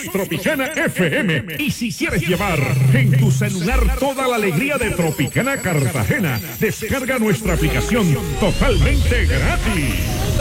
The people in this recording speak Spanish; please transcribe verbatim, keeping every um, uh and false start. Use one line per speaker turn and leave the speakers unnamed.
Tropicana F M. Y si quieres llevar en tu celular toda la alegría de Tropicana Cartagena, descarga nuestra aplicación totalmente gratis.